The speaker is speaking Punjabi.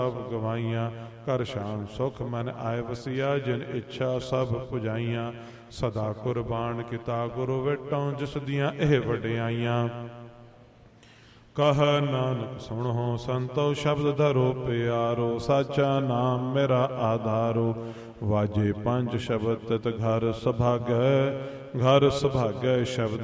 ਸਭ ਗਵਾਈਆਂ। ਕਰ ਸ਼ਾਮ ਸੁਖ ਮਨ ਆਏ ਵਸਿਆ, ਜਿਨ ਇੱਛਾ ਸਭ ਪੁਜਾਈਆਂ। ਸਦਾ ਕੁਰਬਾਨ ਕੀਤਾ ਗੁਰੂ ਵਿਟੋਂ, ਜਿਸ ਦੀਆਂ ਇਹ ਵਡਿਆਈਆਂ। ਕਹ ਨਾਨਕ ਸੁਣੋ ਸੰਤੋ, ਸ਼ਬਦ ਧਰੋ ਪਿਆਰੋ। ਸਾਚਾ ਨਾਮ ਮੇਰਾ ਆਧਾਰੋ, ਵਾਜੇ ਪੰਜ ਸ਼ਬਦ ਤਿਤ ਘਰ ਸੁਭਾਗੈ। ਘਰ ਸੁਭਾਗੈ ਸ਼ਬਦ